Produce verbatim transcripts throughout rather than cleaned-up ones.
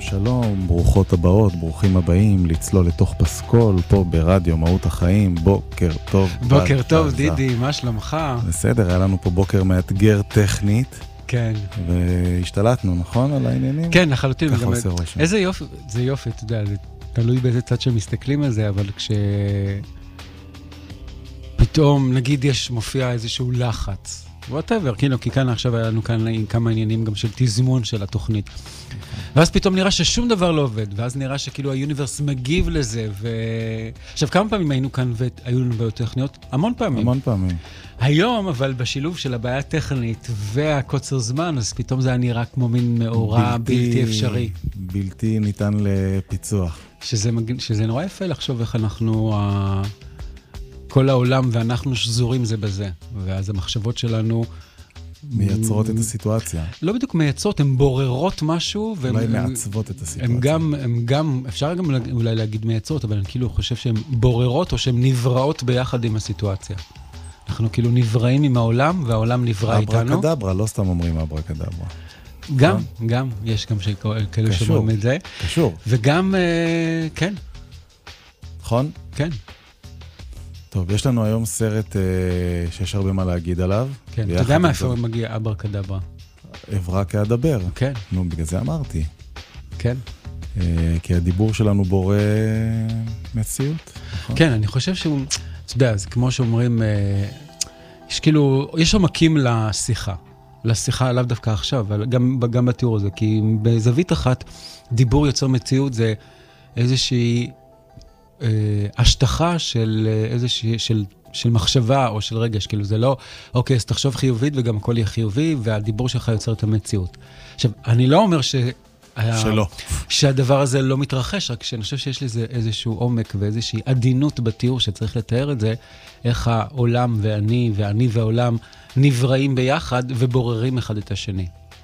שלום, ברוכות הבאות, ברוכים הבאים, לצלול לתוך פסקול, פה ברדיו מהות החיים, בוקר טוב. בוקר טוב, דידי, מה שלומך? בסדר, היה לנו פה בוקר מאתגר טכנית. כן. והשתלטנו, נכון, על העניינים? כן, לחלוטין. ככה עושה רושם. איזה יופי, זה יופי, אתה יודע, זה תלוי באיזה צד שמסתכלים על זה, אבל כש... פתאום, נגיד, יש מופיע איזשהו לחץ. whatever, כאילו, כי כאן עכשיו היה לנו כאן כמה עניינים גם של תזמון של התוכנית. ואז פתאום נראה ששום דבר לא עובד, ואז נראה שכאילו היוניברס מגיב לזה, ו... עכשיו, כמה פעמים היינו כאן והיו לנו בעיות טכניות? המון פעמים. המון פעמים. היום, אבל בשילוב של הבעיה הטכנית והקוצר זמן, אז פתאום זה היה נראה כמו מין מאורע בלתי, בלתי אפשרי. בלתי ניתן לפיצוח. שזה, שזה נורא יפה לחשוב איך אנחנו... ה... כל העולם ואנחנו שזורים זה בזה, ואז המחשבות שלנו... מייצרות את הסיטואציה. לא בדיוק מייצרות, הן בוררות משהו, אולי מעצבות את הסיטואציה. הן גם, הן גם, אפשר גם אולי להגיד מייצרות, אבל אני כאילו חושב שהן בוררות, או שהן נבראות ביחד עם הסיטואציה. אנחנו כאילו נבראים עם העולם, והעולם נברא איתנו. אברקדברה, לא סתם אומרים אברקדברה. גם, גם, יש גם כאלה שאומרים את זה. קשור. וגם, כן. נכון? כן. טוב, יש לנו היום סרט אה, שיש הרבה מה להגיד עליו. כן, אתה יודע מה איפה מגיע אברקדברה? אברה כאדבר. כן. נו, בגלל זה אמרתי. כן. אה, כי הדיבור שלנו בורא מציאות. נכון? כן, אני חושב שהוא, אתה יודע, זה כמו שאומרים, אה, יש כאילו, יש עומקים לשיחה. לשיחה, לאו דווקא עכשיו, אבל גם, גם בתיאור הזה, כי בזווית אחת, דיבור יוצר מציאות זה איזושהי... השטחה של איזושהי, של, של מחשבה או של רגש, כאילו זה לא, אוקיי, אז תחשוב חיובית וגם הכל יהיה חיובי, והדיבור שלך יוצר את המציאות. עכשיו, אני לא אומר ש... שלא. שהדבר הזה לא מתרחש, רק שאני חושב שיש לזה איזשהו עומק ואיזושהי עדינות בתיאור שצריך לתאר את זה, איך העולם ואני, ואני והעולם נבראים ביחד ובוררים אחד את השני.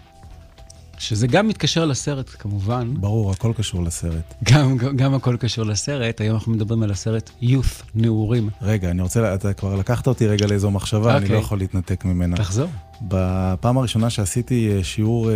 שזה גם מתקשר לסרט, כמובן. ברור, הכל קשור לסרט. גם, גם הכל קשור לסרט. היום אנחנו מדברים על הסרט Youth, נעורים. רגע, אני רוצה, אתה כבר לקחת אותי רגע לאיזו מחשבה, okay. אני לא יכול להתנתק ממנה. תחזור. בפעם הראשונה שעשיתי שיעור אה,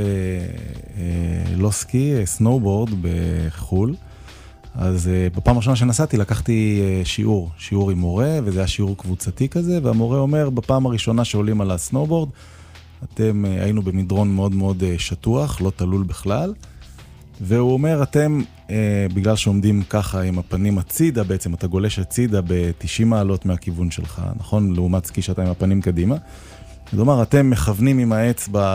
אה, לא סקי, סנובורד בחול, אז אה, בפעם הראשונה שנסעתי לקחתי אה, שיעור, שיעור עם מורה, וזה היה שיעור קבוצתי כזה, והמורה אומר, בפעם הראשונה שעולים על הסנובורד, אתם היינו במדרון מאוד מאוד שטוח, לא תלול בכלל, והוא אומר, אתם, אה, בגלל שעומדים ככה עם הפנים הצידה, בעצם אתה גולש הצידה ב-תשעים מעלות מהכיוון שלך, נכון? לעומת סקי שאתה עם הפנים קדימה. זאת אומרת, אתם מכוונים עם האצבע